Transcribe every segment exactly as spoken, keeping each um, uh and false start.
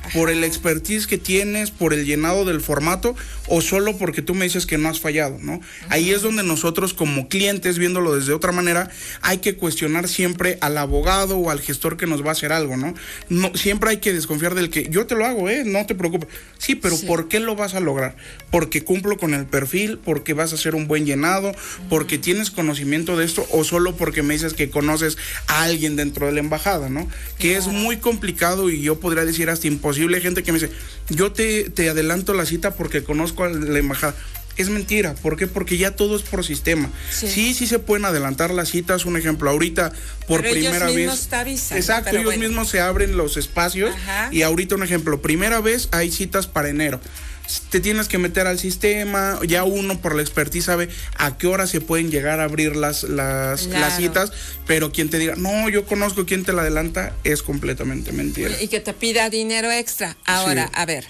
por el expertise que tienes, por el llenado del formato, o solo porque tú me dices que no has fallado, ¿no? Uh-huh. Ahí es donde nosotros como clientes, viéndolo desde otra manera, hay que cuestionar siempre al abogado o al gestor que nos va a hacer algo, ¿no? No, siempre hay que desconfiar del que yo te lo hago, ¿eh? No te preocupes. Sí, pero sí. ¿Por qué lo vas a lograr? Porque cumplo con el perfil, porque vas a hacer un buen llenado, uh-huh. porque tienes conocimiento de esto, o solo porque me dices que conoces a alguien dentro de la embajada, ¿no? Que claro. Es muy complicado y yo podría decir hasta imposible. Hay gente que me dice, yo te, te adelanto la cita porque conozco a la embajada. Es mentira. ¿Por qué? Porque ya todo es por sistema. Sí, sí, sí se pueden adelantar las citas. Un ejemplo, ahorita por pero primera ellos vez. Mismos te avisan, exacto, pero ellos bueno. mismos se abren los espacios. Ajá. Y ahorita un ejemplo, primera vez hay citas para enero. Te tienes que meter al sistema, ya uno por la expertise sabe a qué hora se pueden llegar a abrir las, las, claro. las citas, pero quien te diga, no, yo conozco quien te la adelanta, es completamente mentira. Y que te pida dinero extra. Ahora, sí. a ver,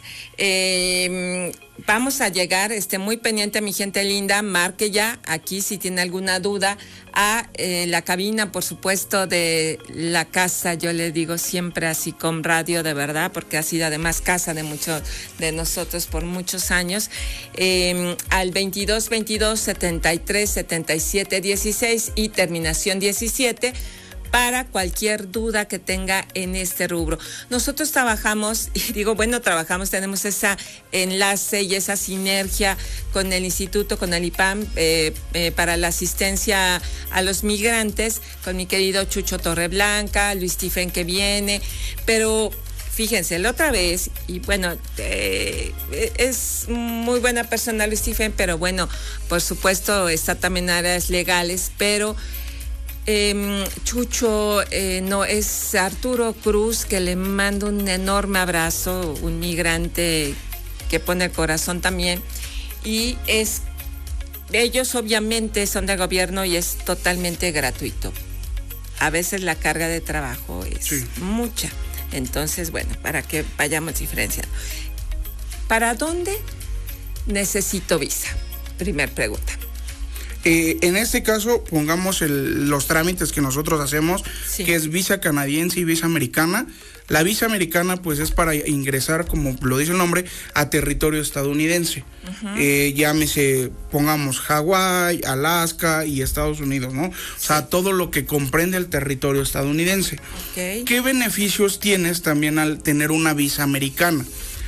eh, vamos a llegar, esté muy pendiente mi gente linda, marque ya aquí si tiene alguna duda a eh, la cabina, por supuesto, de la casa, yo le digo siempre así con radio, de verdad, porque ha sido además casa de muchos de nosotros por muchos años, eh, al veintidós veintidós setenta y tres setenta y siete dieciséis y terminación diecisiete, para cualquier duda que tenga en este rubro. Nosotros trabajamos, y digo, bueno, trabajamos, tenemos ese enlace y esa sinergia con el instituto, con el I P A M, eh, eh, para la asistencia a los migrantes, con mi querido Chucho Torreblanca, Luis Stephen que viene, pero fíjense, la otra vez, y bueno, eh, es muy buena persona Luis Stephen, pero bueno, por supuesto está también en áreas legales, pero Eh, Chucho, eh, no, es Arturo Cruz, que le mando un enorme abrazo, un migrante que pone el corazón también, y es, ellos obviamente son de gobierno y es totalmente gratuito. A veces la carga de trabajo es sí. mucha, entonces bueno, para que vayamos diferenciando. ¿Para dónde necesito visa? Primer pregunta. Eh, en este caso, pongamos el, los trámites que nosotros hacemos, sí. que es visa canadiense y visa americana. La visa americana, pues, es para ingresar, como lo dice el nombre, a territorio estadounidense. Uh-huh. Eh, llámese, pongamos, Hawái, Alaska y Estados Unidos, ¿no? Sí. O sea, todo lo que comprende el territorio estadounidense. Okay. ¿Qué beneficios tienes también al tener una visa americana?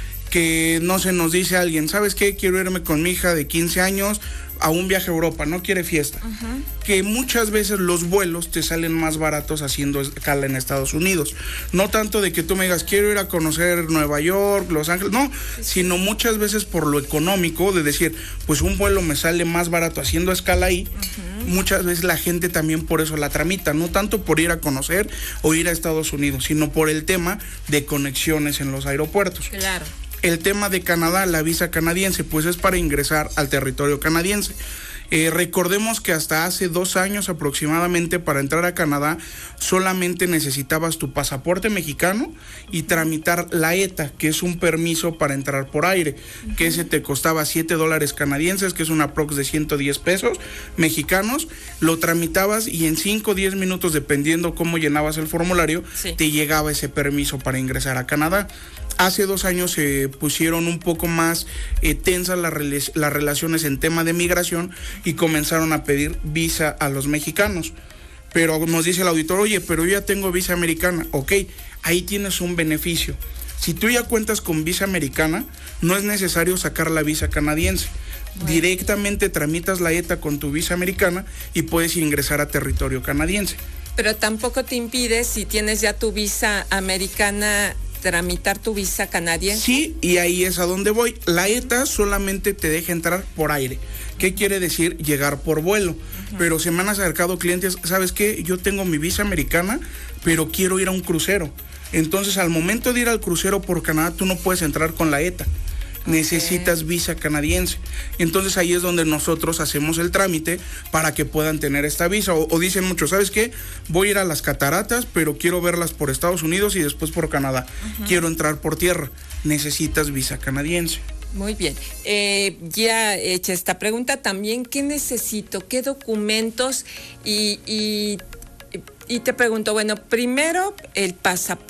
Que no se nos dice a alguien, ¿sabes qué? Quiero irme con mi hija de quince años a un viaje a Europa, no quiere fiesta. Uh-huh. Que muchas veces los vuelos te salen más baratos haciendo escala en Estados Unidos. No tanto de que tú me digas, quiero ir a conocer Nueva York, Los Ángeles, no, sí. sino muchas veces por lo económico, de decir, pues un vuelo me sale más barato haciendo escala ahí. Uh-huh. Muchas veces la gente también por eso la tramita, no tanto por ir a conocer o ir a Estados Unidos, sino por el tema de conexiones en los aeropuertos. Claro. El tema de Canadá, la visa canadiense, pues es para ingresar al territorio canadiense. Eh, recordemos que hasta hace dos años aproximadamente, para entrar a Canadá solamente necesitabas tu pasaporte mexicano y tramitar la E T A, que es un permiso para entrar por aire, uh-huh. que ese te costaba siete dólares canadienses, que es una aprox de ciento diez pesos mexicanos. Lo tramitabas y en cinco o diez minutos, dependiendo cómo llenabas el formulario, sí. te llegaba ese permiso para ingresar a Canadá. Hace dos años se eh, pusieron un poco más eh, tensas las, rel- las relaciones en tema de migración y comenzaron a pedir visa a los mexicanos. Pero nos dice el auditor, oye, pero yo ya tengo visa americana. Ok, ahí tienes un beneficio. Si tú ya cuentas con visa americana, no es necesario sacar la visa canadiense. Bueno. Directamente tramitas la E T A con tu visa americana y puedes ingresar a territorio canadiense. Pero tampoco te impide, si tienes ya tu visa americana, tramitar tu visa canadiense. Sí, y ahí es a donde voy. La E T A solamente te deja entrar por aire. ¿Qué quiere decir? Llegar por vuelo. Uh-huh. Pero se me han acercado clientes, ¿sabes qué? Yo tengo mi visa americana, pero quiero ir a un crucero. Entonces, al momento de ir al crucero por Canadá, tú no puedes entrar con la E T A. Okay. Necesitas visa canadiense. Entonces ahí es donde nosotros hacemos el trámite para que puedan tener esta visa. O, o dicen muchos, ¿sabes qué? Voy a ir a las cataratas, pero quiero verlas por Estados Unidos y después por Canadá. Uh-huh. Quiero entrar por tierra. Necesitas visa canadiense. Muy bien. Eh, ya hecha esta pregunta también, ¿qué necesito? ¿Qué documentos? Y, y, y te pregunto, bueno, primero el pasaporte.